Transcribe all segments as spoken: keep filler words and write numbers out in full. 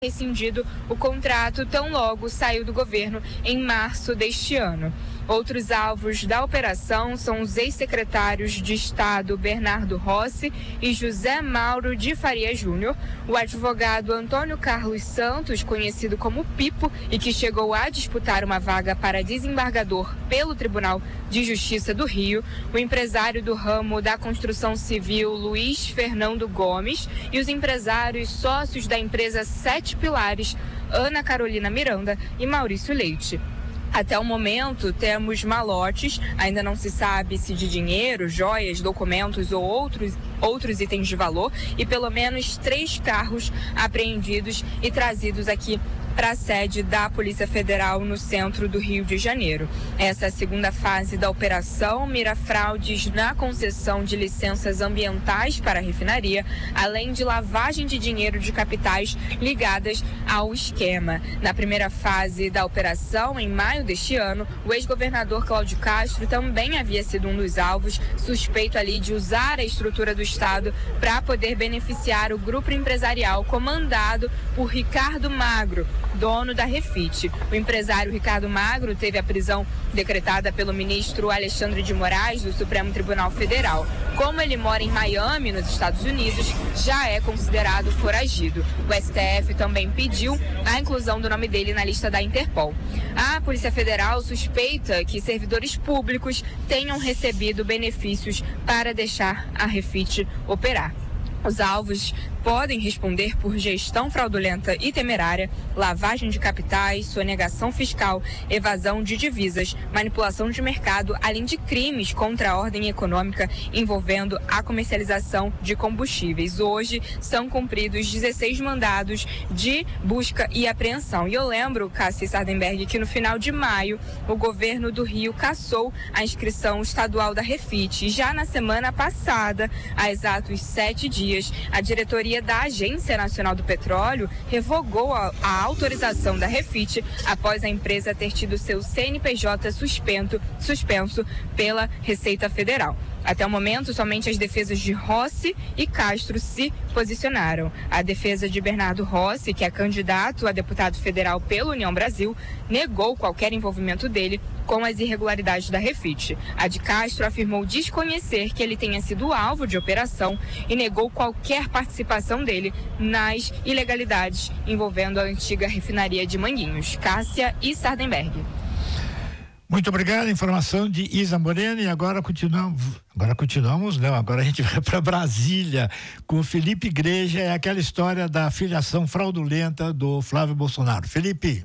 rescindido o contrato tão logo saiu do governo em março deste ano. Outros alvos da operação são os ex-secretários de Estado Bernardo Rossi e José Mauro de Faria Júnior, o advogado Antônio Carlos Santos, conhecido como Pipo, e que chegou a disputar uma vaga para desembargador pelo Tribunal de Justiça do Rio, o empresário do ramo da construção civil Luiz Fernando Gomes e os empresários sócios da empresa Sete Pilares, Ana Carolina Miranda e Maurício Leite. Até o momento, temos malotes, ainda não se sabe se de dinheiro, joias, documentos ou outros, outros itens de valor, e pelo menos três carros apreendidos e trazidos aqui para a sede da Polícia Federal no centro do Rio de Janeiro. Essa segunda fase da operação mira fraudes na concessão de licenças ambientais para a refinaria, além de lavagem de dinheiro de capitais ligadas ao esquema. Na primeira fase da operação, em maio deste ano, o ex-governador Cláudio Castro também havia sido um dos alvos, suspeito ali de usar a estrutura do Estado para poder beneficiar o grupo empresarial comandado por Ricardo Magro, dono da Refit. O empresário Ricardo Magro teve a prisão decretada pelo ministro Alexandre de Moraes do Supremo Tribunal Federal. Como ele mora em Miami, nos Estados Unidos, já é considerado foragido. O S T F também pediu a inclusão do nome dele na lista da Interpol. A Polícia Federal suspeita que servidores públicos tenham recebido benefícios para deixar a Refit operar. Os alvos podem responder por gestão fraudulenta e temerária, lavagem de capitais, sonegação fiscal, evasão de divisas, manipulação de mercado, além de crimes contra a ordem econômica envolvendo a comercialização de combustíveis. Hoje são cumpridos dezesseis mandados de busca e apreensão. E eu lembro, Cássia Sardenberg, que no final de maio o governo do Rio cassou a inscrição estadual da Refit. E já na semana passada, há exatos sete dias, a diretoria da Agência Nacional do Petróleo revogou a, a autorização da Refit após a empresa ter tido seu C N P J suspenso, suspenso pela Receita Federal. Até o momento, somente as defesas de Rossi e Castro se posicionaram. A defesa de Bernardo Rossi, que é candidato a deputado federal pela União Brasil, negou qualquer envolvimento dele com as irregularidades da Refit. A de Castro afirmou desconhecer que ele tenha sido alvo de operação e negou qualquer participação dele nas ilegalidades envolvendo a antiga refinaria de Manguinhos. Cássia e Sardenberg. Muito obrigado, informação de Isa Moreno. E agora continuamos, agora continuamos, não, agora a gente vai para Brasília com o Felipe Igreja, é aquela história da filiação fraudulenta do Flávio Bolsonaro. Felipe.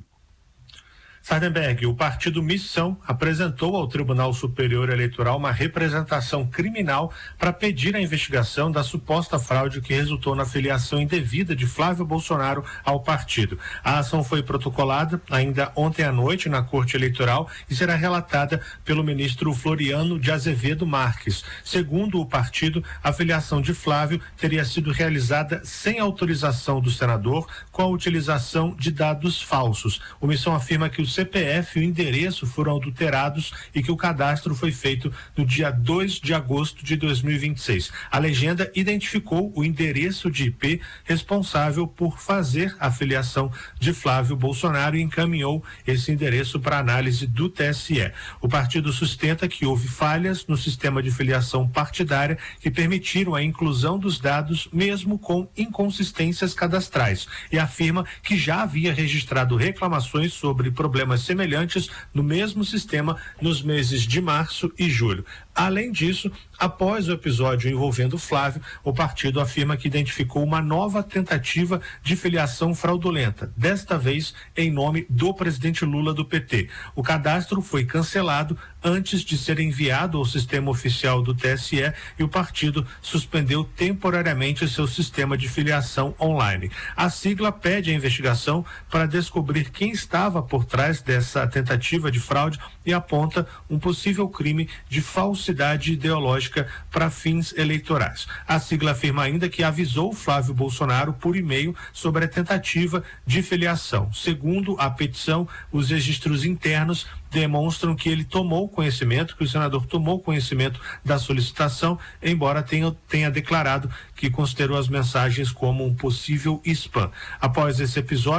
Sardenberg, o partido Missão apresentou ao Tribunal Superior Eleitoral uma representação criminal para pedir a investigação da suposta fraude que resultou na filiação indevida de Flávio Bolsonaro ao partido. A ação foi protocolada ainda ontem à noite na Corte Eleitoral e será relatada pelo ministro Floriano de Azevedo Marques. Segundo o partido, a filiação de Flávio teria sido realizada sem autorização do senador, com a utilização de dados falsos. O Missão afirma que o C P F e o endereço foram adulterados e que o cadastro foi feito no dia dois de agosto de dois mil e vinte e seis. A legenda identificou o endereço de I P responsável por fazer a filiação de Flávio Bolsonaro e encaminhou esse endereço para análise do T S E. O partido sustenta que houve falhas no sistema de filiação partidária que permitiram a inclusão dos dados mesmo com inconsistências cadastrais e afirma que já havia registrado reclamações sobre problemas semelhantes no mesmo sistema nos meses de março e julho. Além disso, após o episódio envolvendo Flávio, o partido afirma que identificou uma nova tentativa de filiação fraudulenta, desta vez em nome do presidente Lula do P T. O cadastro foi cancelado antes de ser enviado ao sistema oficial do T S E e o partido suspendeu temporariamente seu sistema de filiação online. A sigla pede a investigação para descobrir quem estava por trás dessa tentativa de fraude e aponta um possível crime de falsidade ideológica para fins eleitorais. A sigla afirma ainda que avisou Flávio Bolsonaro por e-mail sobre a tentativa de filiação. Segundo a petição, os registros internos demonstram que ele tomou conhecimento, que o senador tomou conhecimento da solicitação, embora tenha, tenha declarado que considerou as mensagens como um possível spam. Após esse episódio,